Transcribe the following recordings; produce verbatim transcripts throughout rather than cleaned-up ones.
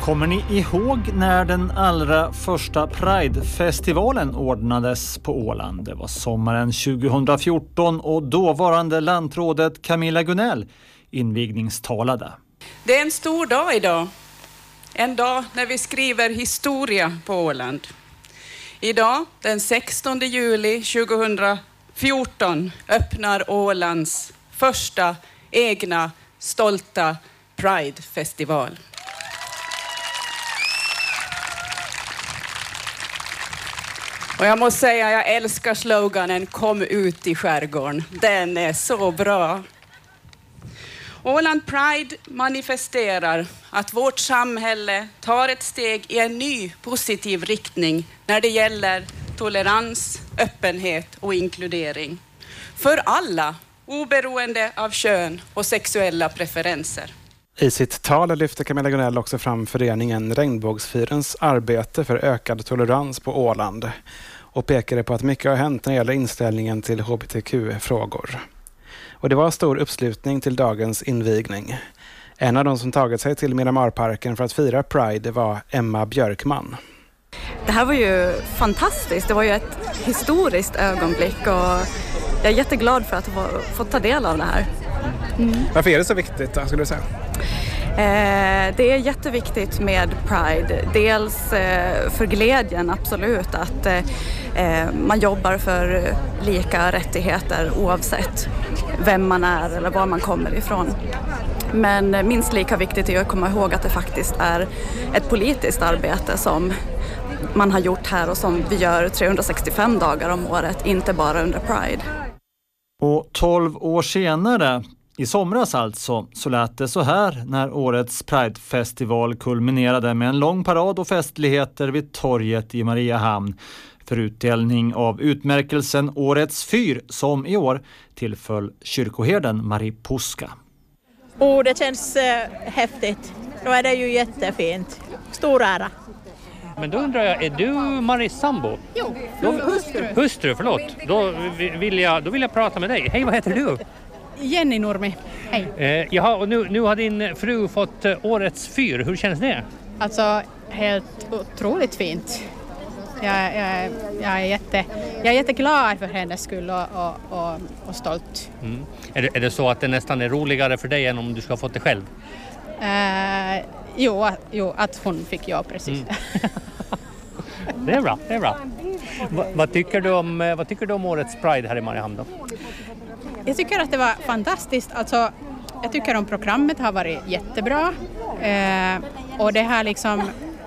Kommer ni ihåg när den allra första Pride-festivalen ordnades på Åland? Det var sommaren tjugohundrafjorton och dåvarande lantrådet Camilla Gunnell invigningstalade. Det är en stor dag idag. En dag när vi skriver historia på Åland. Idag, den sextonde juli tjugohundrafjorton, öppnar Ålands första egna stolta Pride-festival. Och jag måste säga, jag älskar sloganen "Kom ut i skärgården". Den är så bra. Åland Pride manifesterar att vårt samhälle tar ett steg i en ny positiv riktning när det gäller tolerans, öppenhet och inkludering. För alla, oberoende av kön och sexuella preferenser. I sitt tal lyfter Camilla Gunnell också fram föreningen Regnbågsfyrens arbete för ökad tolerans på Åland och pekade på att mycket har hänt när det gäller inställningen till H B T Q-frågor. Och det var stor uppslutning till dagens invigning. En av de som tagit sig till Miramarparken för att fira Pride var Emma Björkman. Det här var ju fantastiskt. Det var ju ett historiskt ögonblick och jag är jätteglad för att ha fått ta del av det här. Mm. Varför är det så viktigt då, skulle du säga? Eh, det är jätteviktigt med Pride. Dels eh, för glädjen, absolut, att eh, man jobbar för lika rättigheter oavsett vem man är eller var man kommer ifrån. Men minst lika viktigt är att komma ihåg att det faktiskt är ett politiskt arbete som man har gjort här och som vi gör trehundrasextiofem dagar om året, inte bara under Pride. Och tolv år senare, i somras alltså, så lät det så här när årets Pride-festival kulminerade med en lång parad och festligheter vid torget i Mariehamn för utdelning av utmärkelsen Årets fyr som i år tillföll kyrkoherden Marie Puska. Oh, det känns äh, häftigt. Då är det ju jättefint. Stor ära. Men då undrar jag, är du Maries sambo? Jo, då, hustru. Hustru, förlåt. Då vill, jag, då vill jag prata med dig. Hej, vad heter du? Jenny Nurmi. Hej. Eh, jaha, och nu, nu har din fru fått eh, Årets fyr. Hur känns det? Alltså, helt otroligt fint. Jag, jag, jag, är, jätte, jag är jätteglad för hennes skull och, och, och, och stolt. Mm. Är, det, är det så att det nästan är roligare för dig än om du ska ha fått det själv? Eh, jo, jo, att hon fick jag, precis. Mm. Det är bra, det är bra. Va, vad, tycker du om, vad tycker du om årets Pride här i Mariehamn då? Jag tycker att det var fantastiskt. Alltså, jag tycker om programmet har varit jättebra. Eh, och det här liksom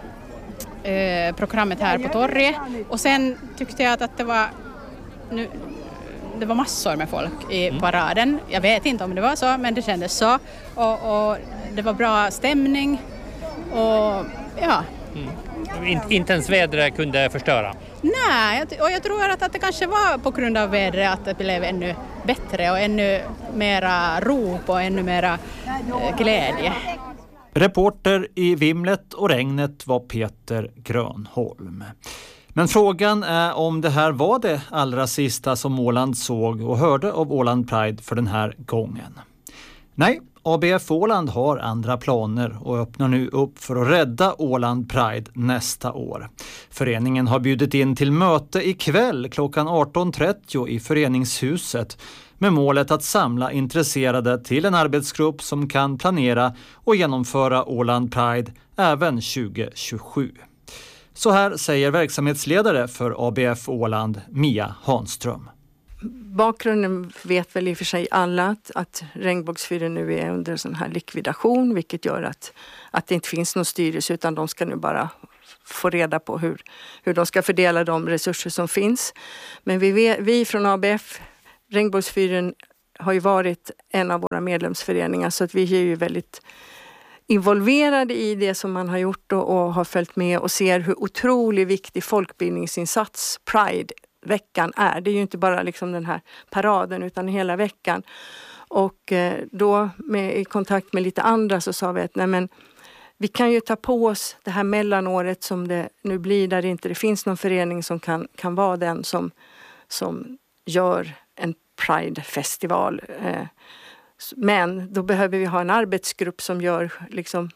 eh, programmet här på torget. Och sen tyckte jag att det var nu, det var massor med folk i paraden. Jag vet inte om det var så, men det kändes så. Och, och det var bra stämning. Och ja. Mm. Inte ens vädret kunde förstöra? Nej, och jag tror att, att det kanske var på grund av vädret att det blev ännu bättre och ännu mera rop och ännu mera eh, glädje. Reporter i vimlet och regnet var Peter Grönholm. Men frågan är om det här var det allra sista som Åland såg och hörde av Åland Pride för den här gången. Nej, A B F Åland har andra planer och öppnar nu upp för att rädda Åland Pride nästa år. Föreningen har bjudit in till möte ikväll klockan arton trettio i föreningshuset med målet att samla intresserade till en arbetsgrupp som kan planera och genomföra Åland Pride även tjugo tjugosju. Så här säger verksamhetsledare för A B F Åland, Mia Hanström. Bakgrunden vet väl i och för sig alla att, att Regnbågsfyren nu är under sån här likvidation, vilket gör att, att det inte finns någon styrelse utan de ska nu bara få reda på hur, hur de ska fördela de resurser som finns. Men vi, vet, vi från A B F, Regnbågsfyren har ju varit en av våra medlemsföreningar så att vi är ju väldigt involverade i det som man har gjort och, och har följt med och ser hur otroligt viktig folkbildningsinsats Pride veckan är. Det är ju inte bara liksom den här paraden utan hela veckan. Och eh, då med, i kontakt med lite andra så sa vi att nej men, vi kan ju ta på oss det här mellanåret som det nu blir där det inte det finns någon förening som kan, kan vara den som, som gör en Pride-festival. Eh, men då behöver vi ha en arbetsgrupp som gör liksom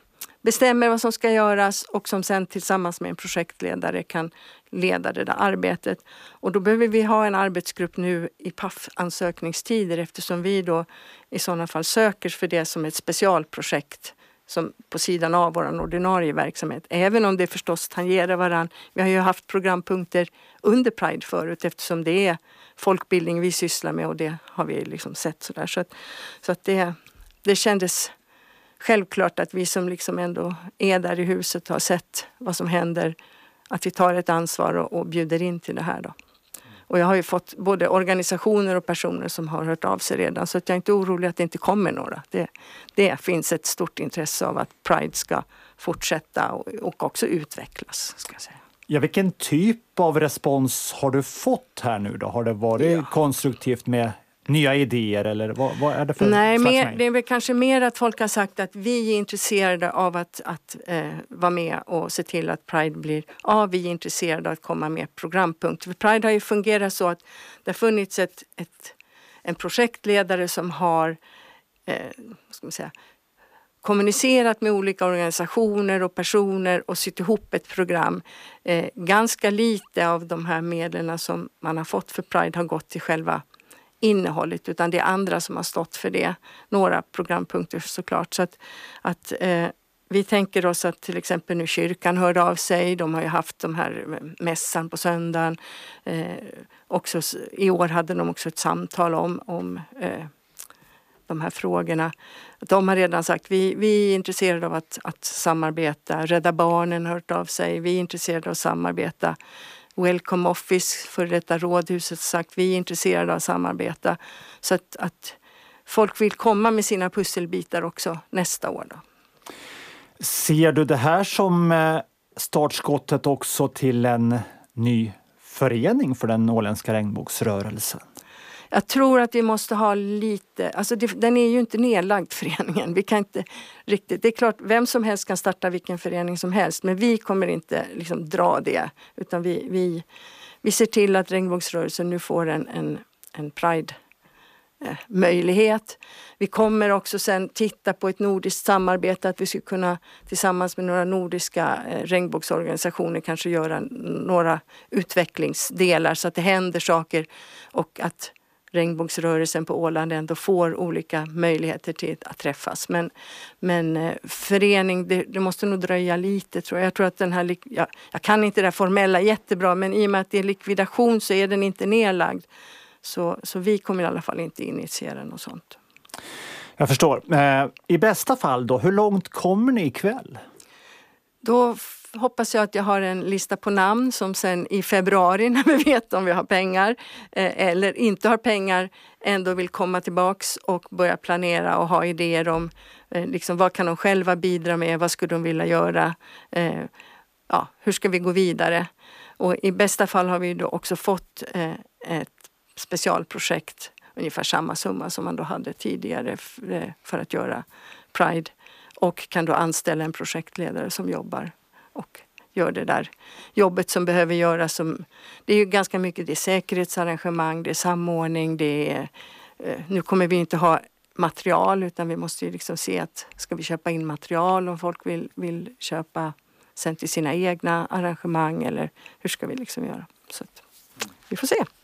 bestämmer vad som ska göras och som sen tillsammans med en projektledare kan leda det där arbetet. Och då behöver vi ha en arbetsgrupp nu i P A F-ansökningstider eftersom vi då i sådana fall söker för det som ett specialprojekt som på sidan av vår ordinarie verksamhet. Även om det förstås tangerar varann. Vi har ju haft programpunkter under Pride förut eftersom det är folkbildning vi sysslar med och det har vi liksom sett sådär. Så att, så att det, det kändes självklart att vi som liksom ändå är där i huset har sett vad som händer, att vi tar ett ansvar och, och bjuder in till det här då. Och jag har ju fått både organisationer och personer som har hört av sig redan så att jag är inte orolig att det inte kommer några. Det, det finns ett stort intresse av att Pride ska fortsätta och, och också utvecklas, ska jag säga. Ja, vilken typ av respons har du fått här nu då? Har det varit ja. konstruktivt med nya idéer eller vad, vad är det för Nej, slags mer, mängd? det är väl kanske mer att folk har sagt att vi är intresserade av att, att eh, vara med och se till att Pride blir ja, vi är intresserade av att komma med programpunkter. För Pride har ju fungerat så att det har funnits ett, ett, en projektledare som har eh, vad ska man säga, kommunicerat med olika organisationer och personer och sytt ihop ett program. Eh, ganska lite av de här medlen som man har fått för Pride har gått till själva innehållet utan det är andra som har stått för det. Några programpunkter såklart. Så att, att eh, vi tänker oss att till exempel nu kyrkan hörde av sig. De har ju haft de här mässan på söndagen. Eh, också, i år hade de också ett samtal om, om eh, de här frågorna. De har redan sagt vi, vi är intresserade av att, att samarbeta. Rädda Barnen har hört av sig. Vi är intresserade av att samarbeta. Welcome Office, för detta rådhuset, sagt vi är intresserade av att samarbeta. Så att, att folk vill komma med sina pusselbitar också nästa år då. Ser du det här som startskottet också till en ny förening för den åländska regnbågsrörelsen? Jag tror att vi måste ha lite, alltså det, den är ju inte nedlagd föreningen. Vi kan inte riktigt, det är klart vem som helst kan starta vilken förening som helst. Men vi kommer inte liksom dra det. Utan vi, vi, vi ser till att regnbågsrörelsen nu får en, en, en Pride eh, möjlighet. Vi kommer också sen titta på ett nordiskt samarbete. Att vi ska kunna tillsammans med några nordiska eh, regnbågsorganisationer kanske göra några utvecklingsdelar. Så att det händer saker och att regnbågsrörelsen på Åland ändå får olika möjligheter till att träffas. Men, men eh, förening, det, det måste nog dröja lite tror jag. Jag tror att den här, ja, jag kan inte det formella jättebra men i och med att det är likvidation så är den inte nedlagd. Så, så vi kommer i alla fall inte initiera något sånt. Jag förstår. Eh, I bästa fall då, hur långt kommer ni ikväll? Då hoppas jag att jag har en lista på namn som sen i februari när vi vet om vi har pengar eh, eller inte har pengar ändå vill komma tillbaks och börja planera och ha idéer om eh, liksom, vad kan de själva bidra med, vad skulle de vilja göra, eh, ja, hur ska vi gå vidare. Och i bästa fall har vi då också fått eh, ett specialprojekt, ungefär samma summa som man då hade tidigare f- för att göra Pride och kan då anställa en projektledare som jobbar och gör det där jobbet som behöver göras. Som, det är ju ganska mycket, det är säkerhetsarrangemang, det är samordning, det är, eh, nu kommer vi inte ha material utan vi måste ju liksom se att ska vi köpa in material om folk vill, vill köpa sen till sina egna arrangemang eller hur ska vi liksom göra. Så att, vi får se.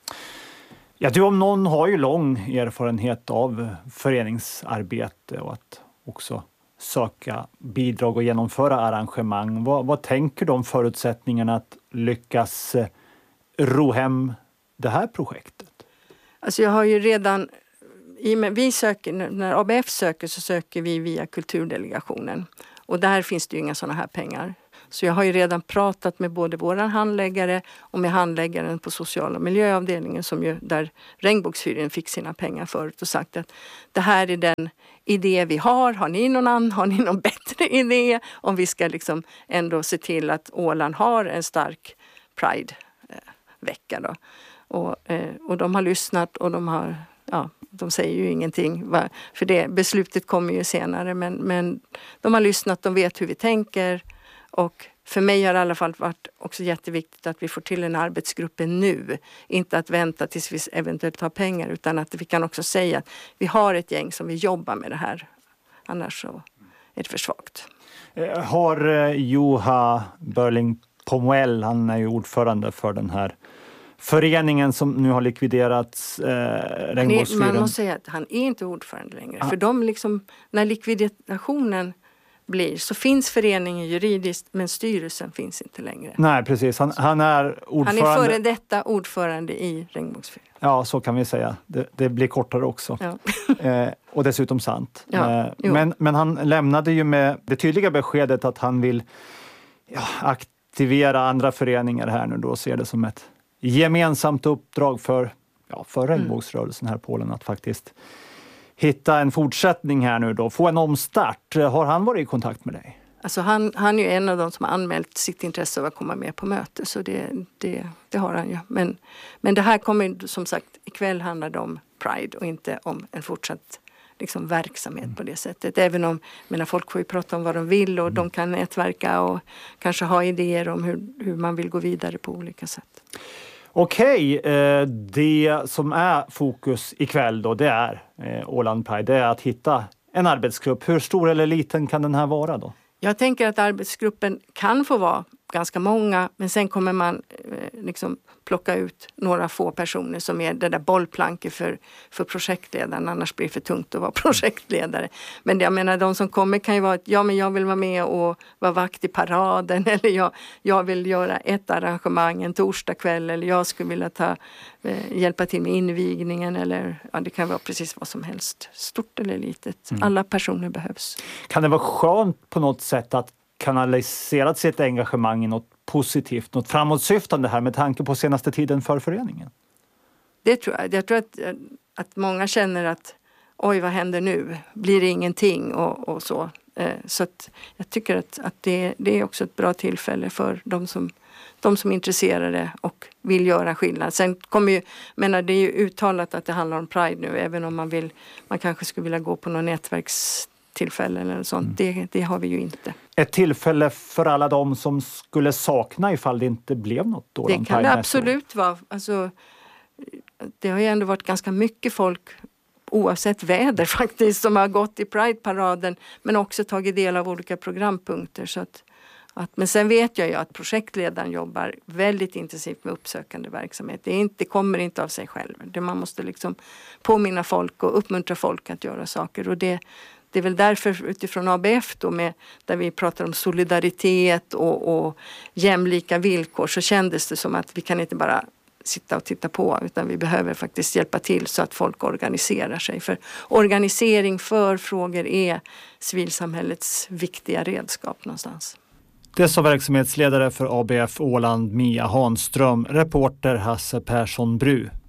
Ja, du om någon har ju lång erfarenhet av föreningsarbete och att också söka bidrag och genomföra arrangemang. Vad, vad tänker du om förutsättningarna att lyckas ro hem det här projektet? Alltså jag har ju redan, i med, vi söker, när A B F söker så söker vi via kulturdelegationen. Och där finns det ju inga sådana här pengar. Så jag har ju redan pratat med både våran handläggare och med handläggaren på social- och miljöavdelningen som ju där Regnbågsfyren fick sina pengar förut och sagt att det här är den idé vi har. Har ni någon annan? Har ni någon bättre idé? Om vi ska liksom ändå se till att Åland har en stark Pride-vecka då. Och, och de har lyssnat och de har, ja, de säger ju ingenting. Va? För det beslutet kommer ju senare men, men de har lyssnat, de vet hur vi tänker. Och för mig har det i alla fall varit också jätteviktigt att vi får till en arbetsgrupp nu. Inte att vänta tills vi eventuellt har pengar utan att vi kan också säga att vi har ett gäng som vi jobbar med det här. Annars så är det för svagt. Har Juha Börling-Pomoel, han är ju ordförande för den här föreningen som nu har likviderats, eh, Regnbågsfyren. Man måste säga att han är inte ordförande längre. Ah. För de liksom, när likvidationen blir så finns föreningen juridiskt, men styrelsen finns inte längre. Nej, precis. Han, han är ordförande. Han är före detta ordförande i Regnbågsfyren. Ja, så kan vi säga. Det, det blir kortare också. Ja. eh, och dessutom sant. Ja, eh, men, men han lämnade ju med det tydliga beskedet att han vill ja, aktivera andra föreningar här nu då och ser det som ett gemensamt uppdrag för, ja, för regnbågsrörelsen här i Polen att faktiskt hitta en fortsättning här nu då, få en omstart. Har han varit i kontakt med dig? Alltså han, han är ju en av de som har anmält sitt intresse av att komma med på möte, så det, det, det har han ju. Men, men det här kommer som sagt, ikväll handlar det om Pride och inte om en fortsatt liksom, verksamhet mm. på det sättet. Även om, mina folk får ju prata om vad de vill och mm. de kan nätverka och kanske ha idéer om hur, hur man vill gå vidare på olika sätt. Okej, det som är fokus ikväll då, det är Åland Pride, det är att hitta en arbetsgrupp. Hur stor eller liten kan den här vara då? Jag tänker att arbetsgruppen kan få vara ganska många, men sen kommer man eh, liksom plocka ut några få personer som är det där bollplanket för, för projektledaren, annars blir det för tungt att vara projektledare. Men jag menar, de som kommer kan ju vara att ja, men jag vill vara med och vara vakt i paraden, eller jag, jag vill göra ett arrangemang en torsdag kväll, eller jag skulle vilja ta, eh, hjälpa till med invigningen, eller ja, det kan vara precis vad som helst, stort eller litet. Mm. Alla personer behövs. Kan det vara skönt på något sätt att kanaliserat sitt engagemang i något positivt, något framåtsyftande här med tanke på senaste tiden för föreningen? Det tror jag. Jag tror att, att många känner att oj, vad händer nu? Blir det ingenting? Och, och så. Så att jag tycker att, att det, det är också ett bra tillfälle för de som, de som är intresserade och vill göra skillnad. Sen kommer ju, menar, det är ju uttalat att det handlar om Pride nu, även om man vill, man kanske skulle vilja gå på någon nätverks tillfälle eller sånt. Mm. Det, det har vi ju inte. Ett tillfälle för alla de som skulle sakna ifall det inte blev något då? Det kan det absolut vara. Alltså, det har ju ändå varit ganska mycket folk oavsett väder faktiskt som har gått i Pride-paraden men också tagit del av olika programpunkter. Så att, att, men sen vet jag ju att projektledaren jobbar väldigt intensivt med uppsökande verksamhet. Det, är inte, det kommer inte av sig själv. Det, man måste liksom påminna folk och uppmuntra folk att göra saker, och det Det är väl därför utifrån A B F då, med, där vi pratar om solidaritet och, och jämlika villkor, så kändes det som att vi kan inte bara sitta och titta på, utan vi behöver faktiskt hjälpa till så att folk organiserar sig. För organisering för frågor är civilsamhällets viktiga redskap någonstans. Det sa verksamhetsledare för A B F Åland, Mia Hanström, reporter Hasse Persson Bru.